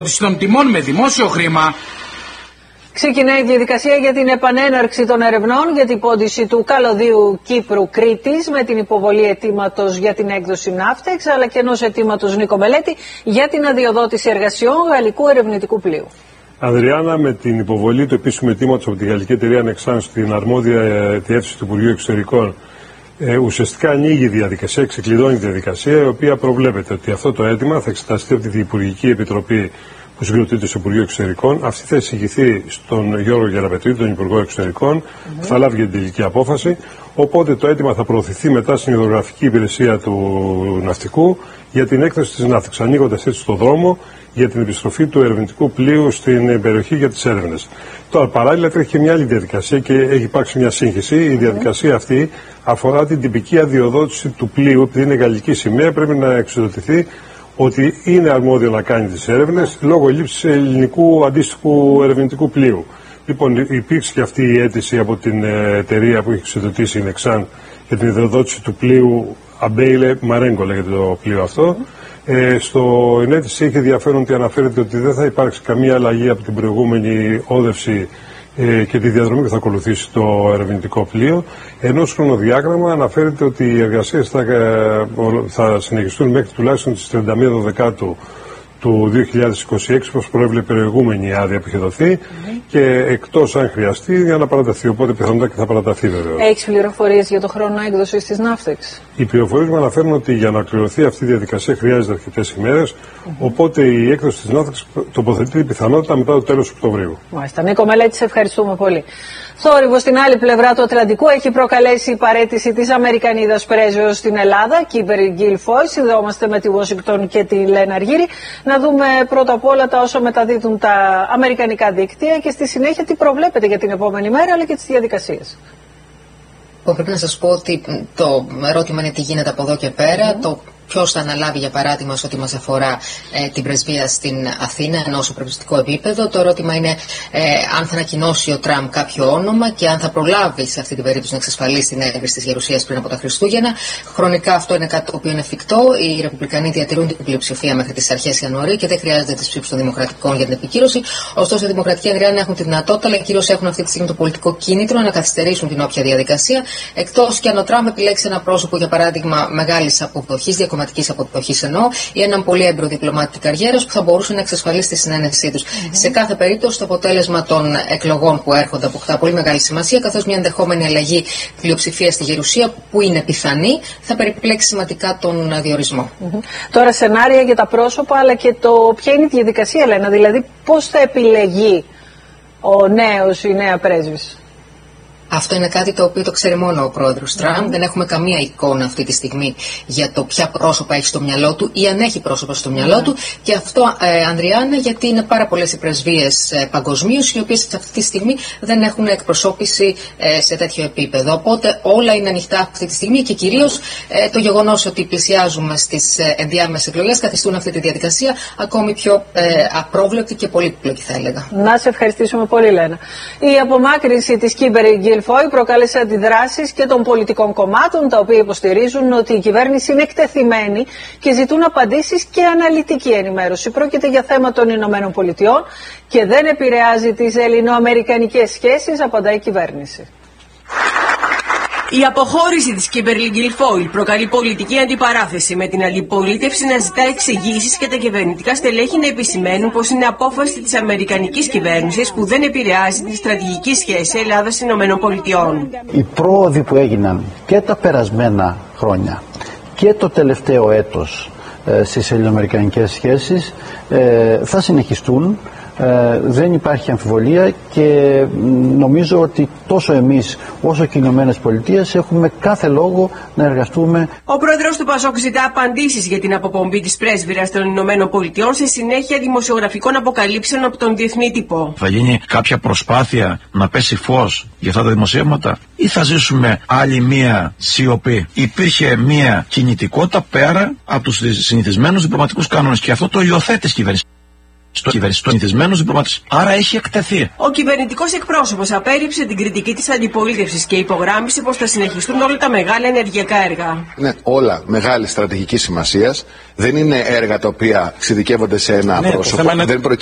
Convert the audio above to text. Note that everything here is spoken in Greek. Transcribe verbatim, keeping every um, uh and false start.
των τιμών με δημόσιο χρήμα. Ξεκινάει η διαδικασία για την επανέναρξη των ερευνών για την πόντιση του καλωδίου Κύπρου-Κρήτης με την υποβολή αιτήματος για την έκδοση Ναύτεξ αλλά και ενός αιτήματος Νίκο Μελέτη για την αδειοδότηση εργασιών γαλλικού ερευνητικού πλοίου. Ανδριάννα, με την υποβολή του επίσημου αιτήματος από τη γαλλική εταιρεία Nexans στην αρμόδια διεύθυνση του Υπουργείου Εξωτερικών, ε, ουσιαστικά ανοίγει η διαδικασία, ξεκλειδώνει η διαδικασία, η οποία προβλέπεται ότι αυτό το αίτημα θα εξεταστεί από τη Διυπουργική Επιτροπή που συγκροτείται στο Υπουργείο Εξωτερικών. Αυτή θα εισηγηθεί στον Γιώργο Γεραπετρίτη, τον Υπουργό Εξωτερικών, mm-hmm. που θα λάβει για την τελική απόφαση. Οπότε το αίτημα θα προωθηθεί μετά στην υδρογραφική υπηρεσία του ναυτικού για την έκδοση της Ναύτεξ, ανοίγοντας έτσι το δρόμο για την επιστροφή του ερευνητικού πλοίου στην περιοχή για τις έρευνες. Τώρα, παράλληλα, τρέχει και μια άλλη διαδικασία και έχει υπάρξει μια σύγχυση. Η διαδικασία αυτή αφορά την τυπική αδειοδότηση του πλοίου, επειδή είναι γαλλική σημαία, πρέπει να εξοδοτηθεί ότι είναι αρμόδιο να κάνει τις έρευνες λόγω ελλείψης ελληνικού αντίστοιχου ερευνητικού πλοίου. Λοιπόν, υπήρξε και αυτή η αίτηση από την εταιρεία που έχει εξοδοτήσει η Nexans για την αδειοδότηση του πλοίου Αμπέιλε Μαρέγκο, λέγεται το πλοίο αυτό. Ε, στο ενέτηση έχει ενδιαφέρον ότι αναφέρεται ότι δεν θα υπάρξει καμία αλλαγή από την προηγούμενη όδευση ε, και τη διαδρομή που θα ακολουθήσει το ερευνητικό πλοίο. Ενώ στο χρονοδιάγραμμα αναφέρεται ότι οι εργασίες θα, ε, θα συνεχιστούν μέχρι τουλάχιστον τις τριάντα μία Δεκάτου του δύο χιλιάδες είκοσι έξι, όπως προέβλεπε η προηγούμενη άδεια που είχε δοθεί, mm-hmm. και εκτός αν χρειαστεί για να παραταθεί. Οπότε πιθανότατα και θα παραταθεί βεβαίως. Έχεις πληροφορίες για το χρόνο έκδοσης της Ναύτεξ? Οι πληροφορίες μου αναφέρουν ότι για να ολοκληρωθεί αυτή η διαδικασία χρειάζεται αρκετές ημέρες. Mm-hmm. Οπότε η έκδοση της Ναύτεξ τοποθετείται πιθανότητα μετά το τέλος Οκτωβρίου. Μάλιστα. Νίκο Μελέτη, σε ευχαριστούμε πολύ. Θόρυβο στην άλλη πλευρά του Ατλαντικού έχει προκαλέσει η παραίτηση της Αμερικανίδας πρέσβεως στην Ελλάδα, Κίμπερι Γκίλφοϊ. Συνδεόμαστε με τη Ουάσιγκτον και τη Λένα Αργύρη. Να δούμε πρώτα απ' όλα τα όσα μεταδίδουν τα αμερικανικά δίκτυα και στη συνέχεια τι προβλέπετε για την επόμενη μέρα αλλά και τις διαδικασίες. Πρέπει να σας πω ότι το ερώτημα είναι τι γίνεται από εδώ και πέρα. Mm. Το ποιος θα αναλάβει, για παράδειγμα, σε ό,τι μας αφορά ε, την πρεσβεία στην Αθήνα, ενώ σε πρεσβευτικό επίπεδο. Το ερώτημα είναι ε, αν θα ανακοινώσει ο Τραμπ κάποιο όνομα και αν θα προλάβει σε αυτή την περίπτωση να εξασφαλίσει την έγκριση της Γερουσίας πριν από τα Χριστούγεννα. Χρονικά αυτό είναι κάτι το οποίο είναι εφικτό. Οι Ρεπουμπλικανοί διατηρούν την πλειοψηφία μέχρι τις αρχές Ιανουαρίου και δεν χρειάζεται τις ψήφους των Δημοκρατικών για την επικύρωση. Ωστόσο, οι Δημοκρατικοί Ανδριάννα έχουν τη δυνατότητα, αλλά κυρίως έχουν αυτή τη στιγμή το πολιτικό κίνητρο να καθυστερήσουν την όποια διαδικασία. Εκτός και αν ο Τραμπ επιλέξει ένα πρόσωπο, για παράδειγμα, μεγάλης αποδοχής, διακομματικής αποδοχής εννοώ, ή έναν πολύ έμπειρο διπλωμάτη καριέρας που θα μπορούσε να εξασφαλίσει τη συνένεσή τους. Mm-hmm. Σε κάθε περίπτωση, το αποτέλεσμα των εκλογών που έρχονται αποκτά πολύ μεγάλη σημασία, καθώς μια ενδεχόμενη αλλαγή πλειοψηφία στη Γερουσία, που είναι πιθανή, θα περιπλέξει σημαντικά τον διορισμό. Mm-hmm. Τώρα, σενάρια για τα πρόσωπα, αλλά και το ποια είναι η διαδικασία, Λένα, δηλαδή πώς θα επιλεγεί ο νέος ή η νέα πρέσβης. Αυτό είναι κάτι το οποίο το ξέρει μόνο ο πρόεδρος Τραμπ. Mm. Δεν έχουμε καμία εικόνα αυτή τη στιγμή για το ποια πρόσωπα έχει στο μυαλό του ή αν έχει πρόσωπα στο μυαλό mm. του. Και αυτό, ε, Ανδριάννα, γιατί είναι πάρα πολλές οι πρεσβείες ε, παγκοσμίως, οι οποίες αυτή τη στιγμή δεν έχουν εκπροσώπηση ε, σε τέτοιο επίπεδο. Οπότε όλα είναι ανοιχτά αυτή τη στιγμή και κυρίως ε, το γεγονός ότι πλησιάζουμε στις ε, ενδιάμεσες εκλογές καθιστούν αυτή τη διαδικασία ακόμη πιο ε, απρόβλεπτη και πολύπλοκη, θα έλεγα. Να σε ευχαριστήσουμε πολύ, Λένα. Η απομάκρυνση της Κίμπερι Γκίλφοϊ προκάλεσε αντιδράσεις και των πολιτικών κομμάτων, τα οποία υποστηρίζουν ότι η κυβέρνηση είναι εκτεθειμένη και ζητούν απαντήσεις και αναλυτική ενημέρωση. Πρόκειται για θέμα των Ηνωμένων Πολιτειών και δεν επηρεάζει τις ελληνοαμερικανικές σχέσεις, απαντάει η κυβέρνηση. Η αποχώρηση της Κίμπερι Γκίλφοϊ προκαλεί πολιτική αντιπαράθεση, με την αντιπολίτευση να ζητά εξηγήσεις και τα κυβερνητικά στελέχη να επισημαίνουν πως είναι απόφαση της αμερικανικής κυβέρνησης που δεν επηρεάζει τη στρατηγική σχέση Ελλάδας-Ηνωμένων Πολιτειών. Οι πρόοδοι που έγιναν και τα περασμένα χρόνια και το τελευταίο έτος ε, στις ελληνοαμερικανικές σχέσεις ε, θα συνεχιστούν. Ε, δεν υπάρχει αμφιβολία και νομίζω ότι τόσο εμείς όσο και οι Ηνωμένες Πολιτείες έχουμε κάθε λόγο να εργαστούμε. Ο πρόεδρος του Πασόκ ζητά απαντήσεις για την αποπομπή της πρέσβυρας των Ηνωμένων Πολιτειών σε συνέχεια δημοσιογραφικών αποκαλύψεων από τον διεθνή τύπο. Θα γίνει κάποια προσπάθεια να πέσει φως για αυτά τα δημοσίευματα ή θα ζήσουμε άλλη μία σιωπή? Υπήρχε μία κινητικότητα πέρα από τους συνηθισμένους διπλωματικούς κανόνες και αυτό το υιοθέτησε η κυβέρνηση. στο κυβερνητικό συνηθισμένο διπλωματή. Άρα έχει εκτεθεί. Ο κυβερνητικός εκπρόσωπος απέρριψε την κριτική της αντιπολίτευσης και υπογράμμισε πως θα συνεχιστούν όλα τα μεγάλα ενεργειακά έργα. Είναι όλα μεγάλη στρατηγική σημασία. Δεν είναι έργα τα οποία εξειδικεύονται σε ένα ναι, πρόσωπο. Δεν